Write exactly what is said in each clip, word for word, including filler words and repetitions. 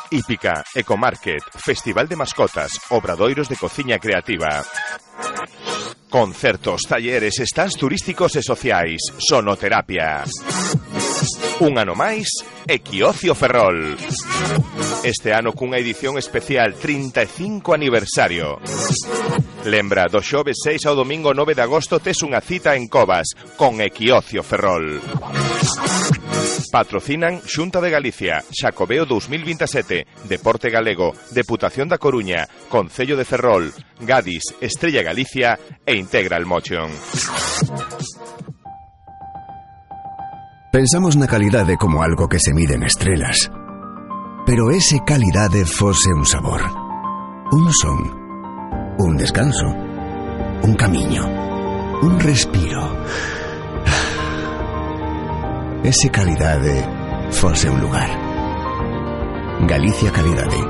hípica, ecomarket, festival de mascotas, obradoiros de cociña creativa. Concertos, talleres, stands turísticos e sociais, sonoterapia. Un ano máis, Equiocio Ferrol. Este ano cunha edición especial trinta e cinco aniversario. Lembra, do xoves seis ao domingo nove de agosto tes unha cita en Covas con Equiocio Ferrol. Patrocinan Xunta de Galicia, Xacobeo dos mil veintisiete, Deporte Galego, Deputación da Coruña, Concello de Ferrol, Gadis, Estrella Galicia e Integral Motion. Pensamos na calidade como algo que se mide en estrelas. Pero ese calidade fose un sabor, un son, un descanso, un camiño, un respiro. Ese calidade fose un lugar. Galicia Calidade.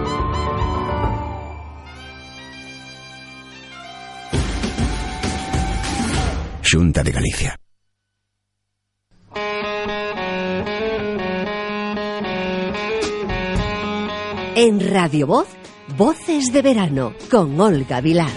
Xunta de Galicia. En Radio Voz, Voces de Verano, con Olga Vilar.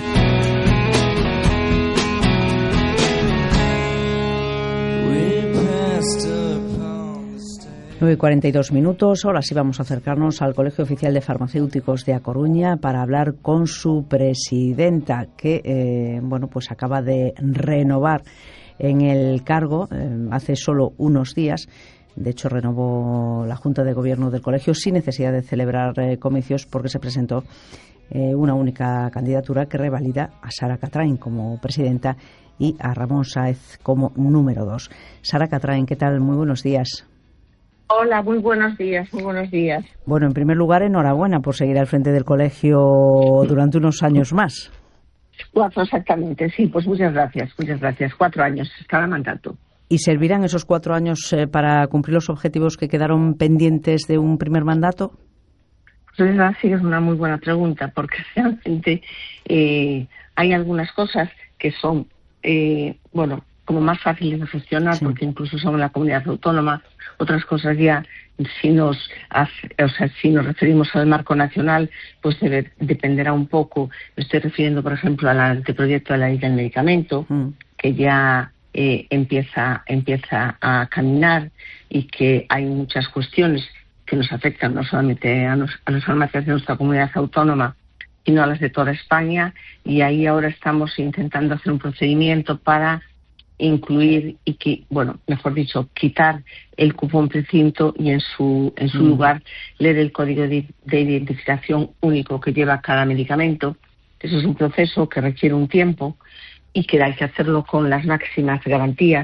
nueve y cuarenta y dos minutos, ahora sí vamos a acercarnos al Colegio Oficial de Farmacéuticos de A Coruña para hablar con su presidenta, que eh, bueno, pues acaba de renovar en el cargo eh, hace solo unos días. De hecho, renovó la Junta de Gobierno del Colegio sin necesidad de celebrar eh, comicios, porque se presentó eh, una única candidatura que revalida a Sara Catrain como presidenta y a Ramón Sáez como número dos. Sara Catrain, ¿qué tal? Muy buenos días. Hola, muy buenos días, muy buenos días. Bueno, en primer lugar, enhorabuena por seguir al frente del colegio durante unos años más. Cuatro, exactamente, sí, pues muchas gracias, muchas gracias. Cuatro años, cada mandato. ¿Y servirán esos cuatro años eh, para cumplir los objetivos que quedaron pendientes de un primer mandato? Pues es verdad, sí, es una muy buena pregunta, porque realmente eh, hay algunas cosas que son, eh, bueno, como más fáciles de gestionar, sí, porque incluso somos la comunidad autónoma. Otras cosas ya, si nos hace, o sea, si nos referimos al marco nacional, pues debe, dependerá un poco. Me estoy refiriendo, por ejemplo, al anteproyecto de la ley del medicamento, mm. que ya eh, empieza, empieza a caminar, y que hay muchas cuestiones que nos afectan no solamente a, nos, a las farmacias de nuestra comunidad autónoma, sino a las de toda España, y ahí ahora estamos intentando hacer un procedimiento para incluir y que, bueno, mejor dicho, quitar el cupón precinto y en su en su mm. lugar leer el código de, de identificación único que lleva cada medicamento. Eso es un proceso que requiere un tiempo y que hay que hacerlo con las máximas garantías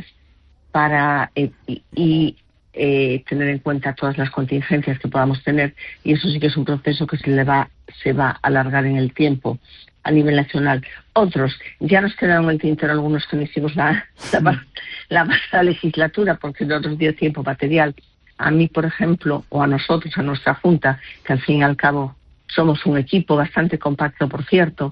para eh, y, y eh, tener en cuenta todas las contingencias que podamos tener, y eso sí que es un proceso que se le va se va a alargar en el tiempo a nivel nacional. Otros, ya nos quedaron en el tintero algunos que no hicimos la, la, la pasada legislatura porque no nos dio tiempo material. A mí, por ejemplo, o a nosotros, a nuestra Junta, que al fin y al cabo somos un equipo bastante compacto, por cierto,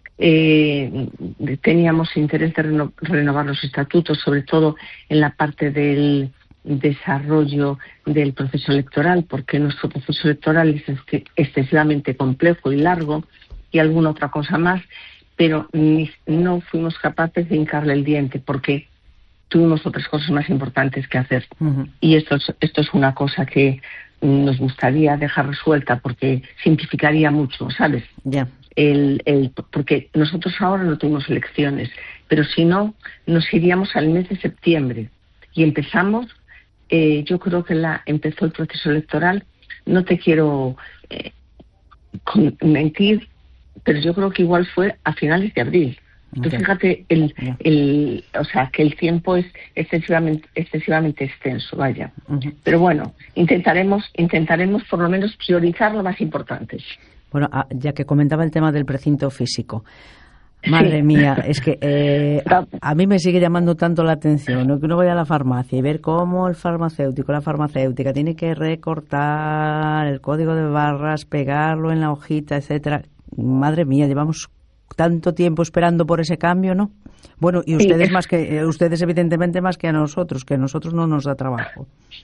eh, teníamos interés de reno, renovar los estatutos, sobre todo en la parte del desarrollo del proceso electoral, porque nuestro proceso electoral es excesivamente complejo y largo, y alguna otra cosa más, pero ni, no fuimos capaces de hincarle el diente porque tuvimos otras cosas más importantes que hacer. Uh-huh. Y esto es, esto es una cosa que nos gustaría dejar resuelta porque simplificaría mucho, ¿sabes? Yeah. El, el, porque nosotros ahora no tuvimos elecciones, pero si no, nos iríamos al mes de septiembre y empezamos, eh, yo creo que la empezó el proceso electoral, no te quiero eh, con, mentir, pero yo creo que igual fue a finales de abril. Entonces, okay, fíjate, el, yeah. el, o sea, que el tiempo es excesivamente, excesivamente extenso, vaya. Uh-huh. Pero bueno, intentaremos, intentaremos por lo menos priorizar lo más importante. Bueno, ya que comentaba el tema del precinto físico, madre sí. mía, es que eh, a, a mí me sigue llamando tanto la atención, ¿no? Que uno vaya a la farmacia y ver cómo el farmacéutico, la farmacéutica tiene que recortar el código de barras, pegarlo en la hojita, etcétera. Madre mía, llevamos tanto tiempo esperando por ese cambio, ¿no? Bueno, y ustedes sí, más que ustedes evidentemente más que a nosotros, que a nosotros no nos da trabajo.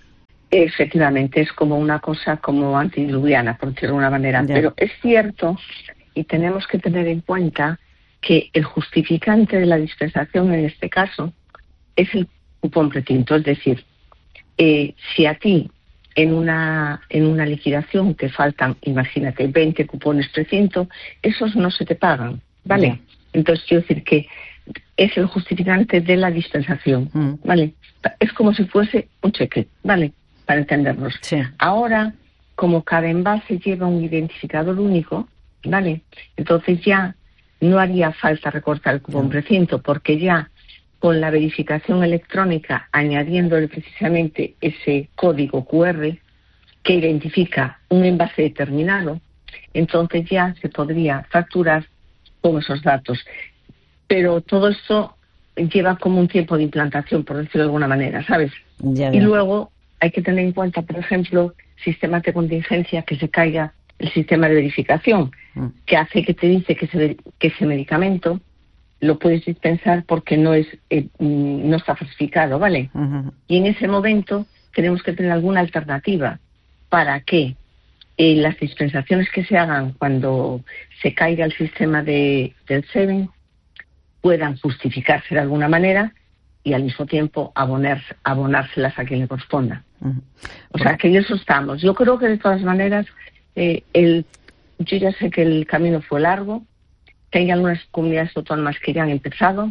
Efectivamente, es como una cosa como antidiluviana, por decirlo de una manera. Ya. Pero es cierto, y tenemos que tener en cuenta que el justificante de la dispensación en este caso es el cupón precinto. Es decir, eh, si a ti en una en una liquidación te faltan, imagínate, veinte cupones precinto, esos no se te pagan, ¿vale? Ya. Entonces quiero decir que es el justificante de la dispensación, mm. ¿vale? Es como si fuese un cheque, ¿vale? Para entendernos. Sí. Ahora, como cada envase lleva un identificador único, ¿vale? Entonces ya no haría falta recortar el cupón precinto, porque ya con la verificación electrónica, añadiéndole precisamente ese código cu erre que identifica un envase determinado, entonces ya se podría facturar con esos datos. Pero todo esto lleva como un tiempo de implantación, por decirlo de alguna manera, ¿sabes? Ya, ya. Y luego hay que tener en cuenta, por ejemplo, sistemas de contingencia, que se caiga el sistema de verificación, mm. que hace que te dice que ese, que ese medicamento lo puedes dispensar porque no es eh, no está falsificado, ¿vale? Uh-huh. Y en ese momento tenemos que tener alguna alternativa para que eh, las dispensaciones que se hagan cuando se caiga el sistema de, del SEVEN puedan justificarse de alguna manera y al mismo tiempo abonar, abonárselas a quien le corresponda. Uh-huh. O sea, que en eso estamos. Yo creo que de todas maneras, eh, el, yo ya sé que el camino fue largo, que hay algunas comunidades autónomas que ya han empezado.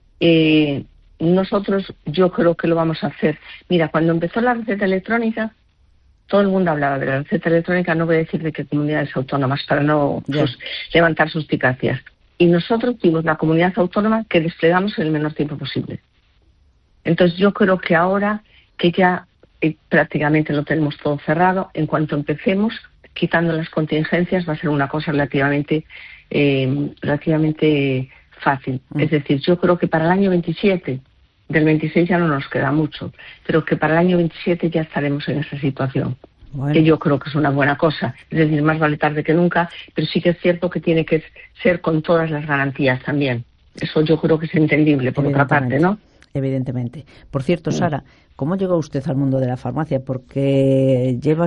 Eh, nosotros, yo creo que lo vamos a hacer. Mira, cuando empezó la receta electrónica, todo el mundo hablaba de la receta electrónica, no voy a decir de qué comunidades autónomas para no pues, levantar suspicacias. Y nosotros fuimos la comunidad autónoma que desplegamos en el menor tiempo posible. Entonces yo creo que ahora que ya eh, prácticamente lo tenemos todo cerrado, en cuanto empecemos, quitando las contingencias, va a ser una cosa relativamente eh, relativamente fácil. Mm. Es decir, yo creo que para el año veintisiete, del veintiséis ya no nos queda mucho, pero que para el año veintisiete ya estaremos en esa situación. Bueno. Que yo creo que es una buena cosa. Es decir, más vale tarde que nunca, pero sí que es cierto que tiene que ser con todas las garantías también. Eso yo creo que es entendible, por otra parte, ¿no? Evidentemente. Por cierto, Sara, ¿cómo llegó usted al mundo de la farmacia? Porque lleva,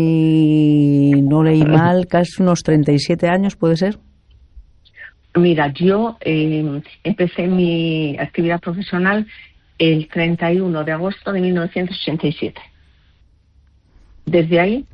si no leí mal, casi unos treinta y siete años, ¿puede ser? Mira, yo eh, empecé mi actividad profesional el treinta y uno de agosto de mil novecientos ochenta y siete. Desde ahí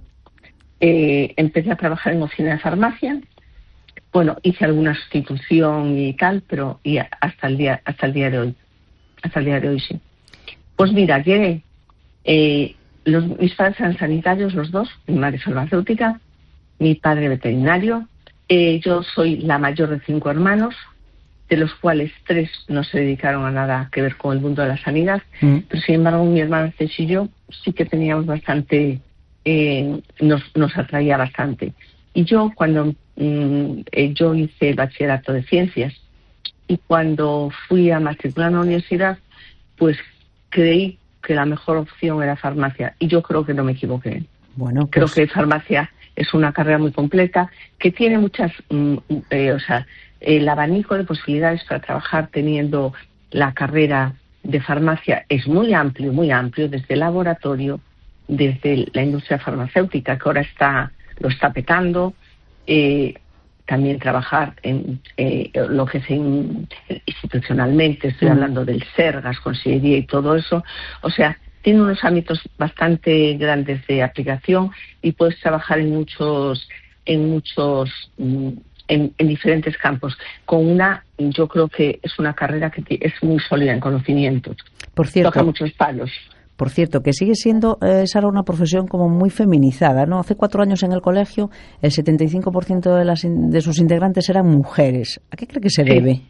eh, empecé a trabajar en oficina de farmacia. Bueno, hice alguna sustitución y tal, pero y hasta el día hasta el día de hoy. Hasta el día de hoy, sí. Pues mira, llegué, eh, los, mis padres eran sanitarios, los dos, mi madre farmacéutica, mi padre veterinario. Eh, yo soy la mayor de cinco hermanos, de los cuales tres no se dedicaron a nada que ver con el mundo de la sanidad, mm. pero sin embargo mi hermana Ceci y yo sí que teníamos bastante, eh, nos, nos atraía bastante. Y yo cuando mm, eh, yo hice el bachillerato de ciencias, y cuando fui a matricular en la universidad, pues creí que la mejor opción era farmacia. Y yo creo que no me equivoqué. Bueno, pues... Creo que farmacia es una carrera muy completa, que tiene muchas, eh, o sea, el abanico de posibilidades para trabajar teniendo la carrera de farmacia es muy amplio, muy amplio, desde el laboratorio, desde la industria farmacéutica, que ahora está lo está petando, eh, también trabajar en eh, lo que es en, institucionalmente, estoy mm. hablando del SERGAS, Consellería y todo eso. O sea, tiene unos ámbitos bastante grandes de aplicación y puedes trabajar en muchos, en muchos, en, en diferentes campos. Con una, yo creo que es una carrera que es muy sólida en conocimientos. Por cierto, toca muchos palos. Por cierto, que sigue siendo, eh, Sara, una profesión como muy feminizada, ¿no? Hace cuatro años en el colegio el setenta y cinco por ciento de, las, de sus integrantes eran mujeres. ¿A qué cree que se sí. debe?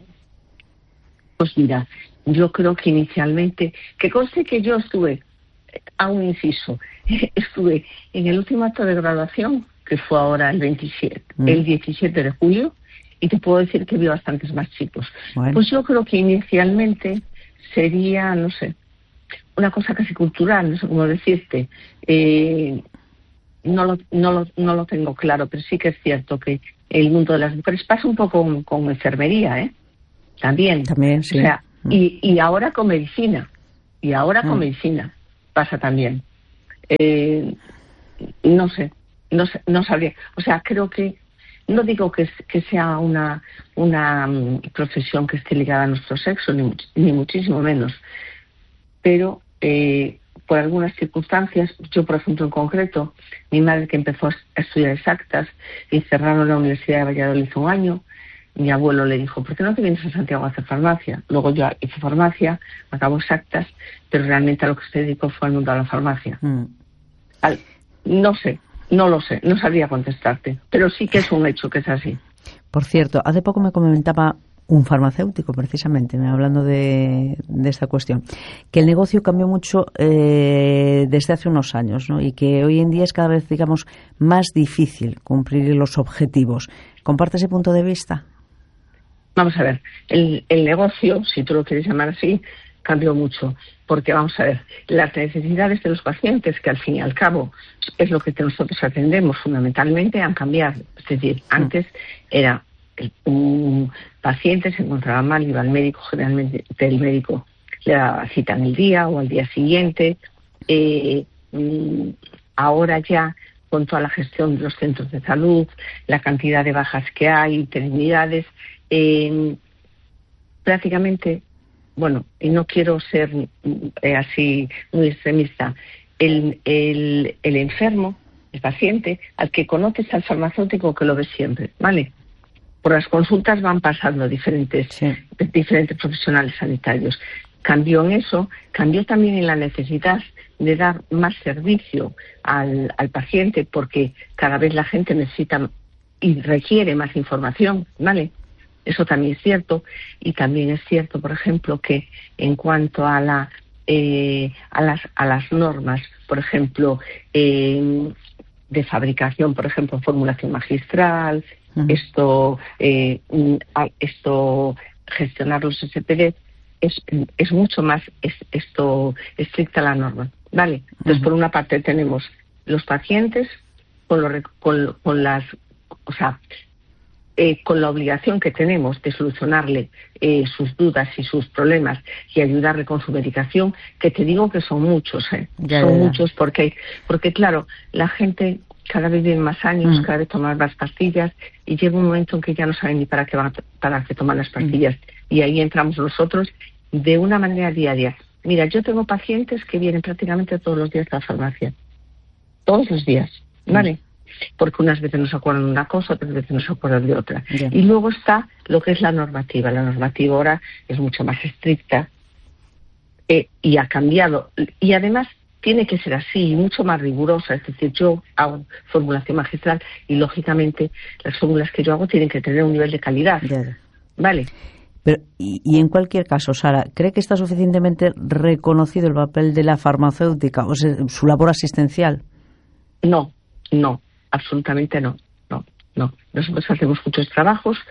Pues mira, yo creo que inicialmente, que conste que yo estuve, a un inciso, estuve en el último acto de graduación, que fue ahora el veintisiete, mm. el diecisiete de julio, y te puedo decir que vi bastantes más chicos. Bueno. Pues yo creo que inicialmente sería, no sé, una cosa casi cultural, no sé cómo decirte, eh, no, lo, no, lo, no lo tengo claro, pero sí que es cierto que el mundo de las mujeres pasa un poco con, con enfermería, ¿eh? También. También, sí. O sea, mm. y, y ahora con medicina, y ahora mm. con medicina pasa también. Eh, no sé, no sé, no sabría. O sea, creo que, no digo que, que sea una, una um, profesión que esté ligada a nuestro sexo, ni, ni muchísimo menos, pero eh, por algunas circunstancias, yo por ejemplo en concreto, mi madre que empezó a estudiar exactas y cerraron la Universidad de Valladolid un año, mi abuelo le dijo, ¿por qué no te vienes a Santiago a hacer farmacia? Luego yo hice farmacia, acabó exactas, pero realmente a lo que se dedicó fue al mundo de la farmacia. Mm. Al, no sé, no lo sé, no sabría contestarte, pero sí que es un hecho que es así. Por cierto, hace poco me comentaba un farmacéutico, precisamente, hablando de, de esta cuestión, que el negocio cambió mucho eh, desde hace unos años, ¿no? Y que hoy en día es cada vez, digamos, más difícil cumplir los objetivos. ¿Comparte ese punto de vista? Vamos a ver, el, el negocio, si tú lo quieres llamar así, cambió mucho, porque vamos a ver, las necesidades de los pacientes, que al fin y al cabo es lo que nosotros atendemos fundamentalmente, han cambiado. Es decir, antes era un paciente se encontraba mal, iba al médico, generalmente el médico le daba cita en el día o al día siguiente. Eh, ahora ya, con toda la gestión de los centros de salud, la cantidad de bajas que hay, interinidades, eh, prácticamente, bueno, y no quiero ser eh, así muy extremista, el, el, el enfermo, el paciente, al que conoces al farmacéutico que lo ves siempre, ¿vale? Por las consultas van pasando diferentes, sí. diferentes profesionales sanitarios. Cambió en eso, cambió también en la necesidad de dar más servicio al, al paciente, porque cada vez la gente necesita y requiere más información, ¿vale? Eso también es cierto. Y también es cierto, por ejemplo, que en cuanto a la eh, a las a las normas, por ejemplo, eh, de fabricación, por ejemplo, formulación magistral, uh-huh. esto eh, esto gestionar los S P D, es, es mucho más es, esto estricta la norma, ¿vale? Entonces, uh-huh. por una parte tenemos los pacientes con, lo, con, con las, o sea, eh, con la obligación que tenemos de solucionarle eh, sus dudas y sus problemas y ayudarle con su medicación, que te digo que son muchos, ¿eh? Ya, son ya. muchos porque, porque claro, la gente cada vez vive más años, mm. cada vez toman más pastillas y llega un momento en que ya no saben ni para qué van a, para qué toman las pastillas. Mm. Y ahí entramos nosotros de una manera diaria. Mira, yo tengo pacientes que vienen prácticamente todos los días a la farmacia. Todos los días, ¿vale? Mm. Porque unas veces no se acuerdan de una cosa, otras veces no se acuerdan de otra. Yeah. Y luego está lo que es la normativa. La normativa ahora es mucho más estricta eh, y ha cambiado. Y además tiene que ser así, mucho más rigurosa. Es decir, yo hago formulación magistral y, lógicamente, las fórmulas que yo hago tienen que tener un nivel de calidad. Yeah. ¿Vale? Pero, y, y en cualquier caso, Sara, ¿cree que está suficientemente reconocido el papel de la farmacéutica, o sea, su labor asistencial? No, no. Absolutamente no, no, no. Nosotros hacemos muchos trabajos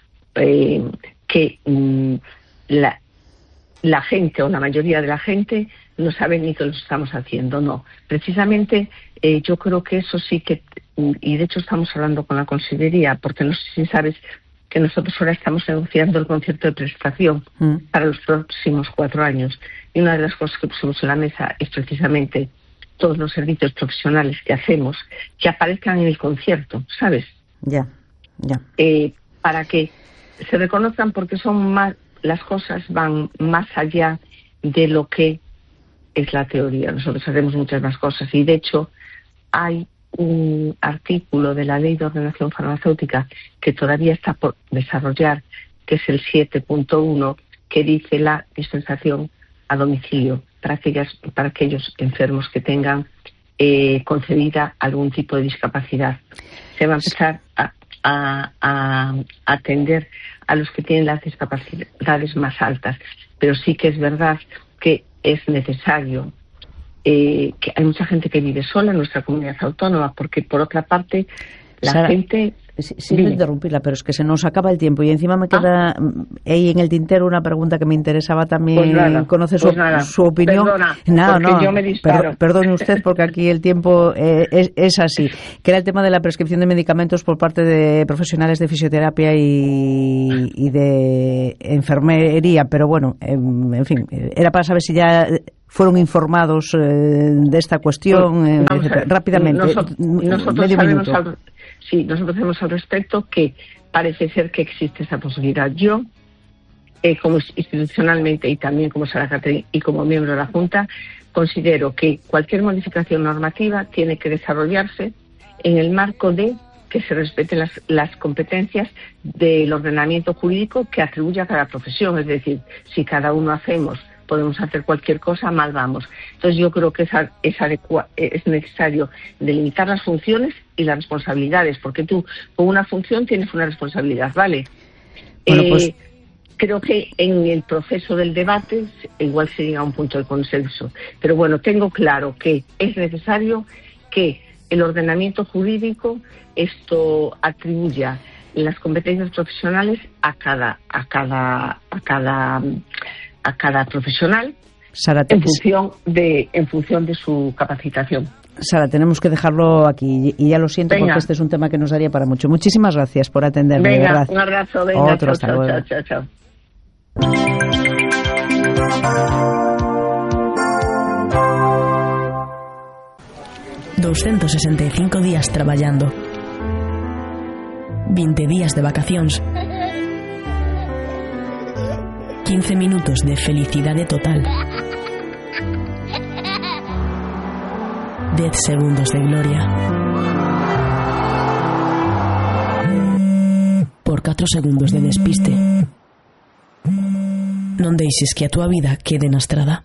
eh, que mmm, la, la gente o la mayoría de la gente no sabe ni que los estamos haciendo, no. Precisamente eh, yo creo que eso sí que, y de hecho estamos hablando con la Consellería, porque no sé si sabes que nosotros ahora estamos negociando el concierto de prestación mm. para los próximos cuatro años. Y una de las cosas que pusimos en la mesa es precisamente todos los servicios profesionales que hacemos, que aparezcan en el concierto, ¿sabes? Ya, ya. Eh, para que se reconozcan, porque son más, las cosas van más allá de lo que es la teoría. Nosotros hacemos muchas más cosas y, de hecho, hay un artículo de la Ley de Ordenación Farmacéutica que todavía está por desarrollar, que es el siete punto uno, que dice la dispensación a domicilio para aquellas, para aquellos enfermos que tengan eh, concedida algún tipo de discapacidad. Se va a empezar a, a, a atender a los que tienen las discapacidades más altas, pero sí que es verdad que es necesario, eh, que hay mucha gente que vive sola en nuestra comunidad autónoma, porque por otra parte la Sara, gente... Siento interrumpirla, pero es que se nos acaba el tiempo y encima me queda ah. ahí en el tintero una pregunta que me interesaba también. Pues nada, conocer pues su, nada. su opinión. Perdona, no, no, yo me disparo. Per, perdone usted porque aquí el tiempo eh, es, es así. Que era el tema de la prescripción de medicamentos por parte de profesionales de fisioterapia y, y de enfermería, pero bueno, en, en fin, era para saber si ya fueron informados eh, de esta cuestión? Eh, ver, rápidamente, nosotros, nosotros medio sabemos minuto. Al, sí, nosotros sabemos al respecto que parece ser que existe esa posibilidad. Yo, eh, como institucionalmente y también como Sara Catrín y como miembro de la Junta, considero que cualquier modificación normativa tiene que desarrollarse en el marco de que se respeten las, las competencias del ordenamiento jurídico que atribuye a cada profesión. Es decir, si cada uno hacemos, podemos hacer cualquier cosa, mal vamos. Entonces yo creo que es, es, adecua, es necesario delimitar las funciones y las responsabilidades, porque tú con una función tienes una responsabilidad, ¿vale? Bueno, eh, pues... Creo que en el proceso del debate igual se llega a un punto de consenso. Pero bueno, tengo claro que es necesario que el ordenamiento jurídico esto atribuya las competencias profesionales a cada a cada a cada a cada profesional Sara, en función de en función de su capacitación. Sara, tenemos que dejarlo aquí y ya lo siento. Venga. Porque este es un tema que nos daría para mucho. Muchísimas gracias por atenderme. Venga, de verdad. Un abrazo, venga, Otro, chao, hasta chao, luego. chao, chao, chao. doscientos sesenta y cinco días traballando, veinte días de vacacións, quince minutos de felicidade total, dez segundos de gloria, por catro segundos de despiste. Non deixes que a túa vida quede na estrada.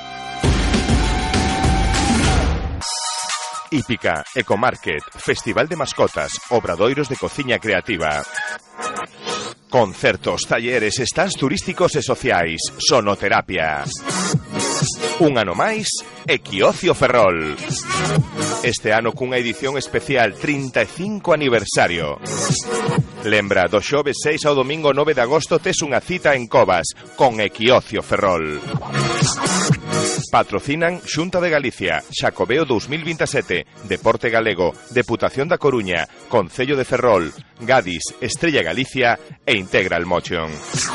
Hípica, Ecomarket, Festival de Mascotas, Obradoiros de Cociña Creativa. Concertos, talleres, stands turísticos e sociais, sonoterapia. Un ano máis, Equiocio Ferrol. Este ano cunha edición especial trinta e cinco aniversario. Lembra, do xoves seis ao domingo nove de agosto tes unha cita en Covas con Equiocio Ferrol. Patrocinan Xunta de Galicia, Xacobeo dous mil vinte e sete, Deporte Galego, Deputación da Coruña, Concello de Ferrol, Gadis, Estrella Galicia e Integral Motion.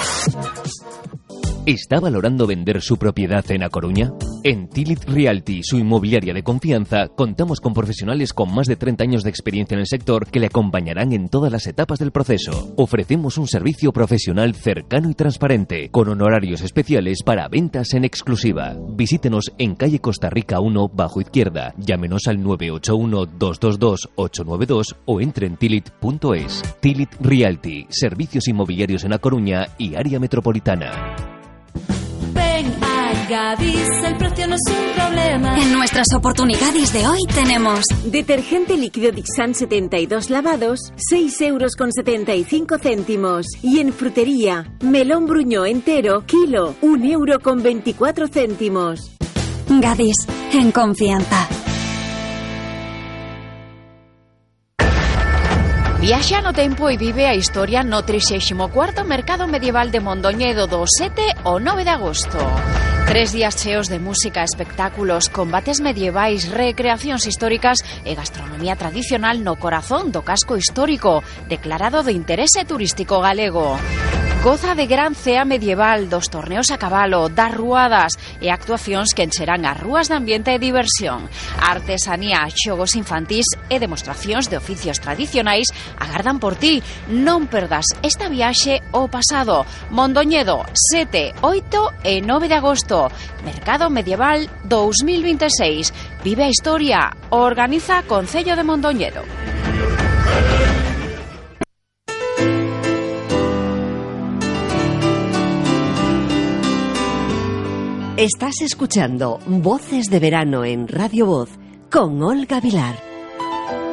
¿Está valorando vender su propiedad en A Coruña? En Tilit Realty, su inmobiliaria de confianza, contamos con profesionales con más de treinta años de experiencia en el sector que le acompañarán en todas las etapas del proceso. Ofrecemos un servicio profesional cercano y transparente, con honorarios especiales para ventas en exclusiva. Visítenos en calle Costa Rica uno, bajo izquierda. Llámenos al nueve ocho uno, dos dos dos, ocho nueve dos o entre en tilit punto es. Tilit Realty, servicios inmobiliarios en A Coruña y área metropolitana. Ven a Gadis, el precio no es un problema. En nuestras oportunidades de hoy tenemos detergente líquido Dixan setenta y dos lavados, seis euros con setenta y cinco céntimos. Y en frutería, melón bruñó entero, kilo, un euro con veinticuatro céntimos. Gadis, en confianza. Viaxa no tempo e vive a historia no trixésimo cuarto Mercado Medieval de Mondoñedo do sete ao nove de agosto. Tres días cheos de música, espectáculos, combates medievais, recreacións históricas e gastronomía tradicional no corazón do casco histórico, declarado de interese turístico galego. Goza de gran cea medieval, dos torneos a cabalo, das ruadas e actuacións que encherán as rúas de ambiente e diversión. Artesanía, xogos infantís e demostracións de oficios tradicionais agardan por ti. Non perdas esta viaxe ao pasado. Mondoñedo, sete, oito e nove de agosto. Mercado Medieval dous mil vinte e seis. Vive a historia. Organiza Concello de Mondoñedo. Estás escuchando Voces de Verano en Radio Voz con Olga Vilar.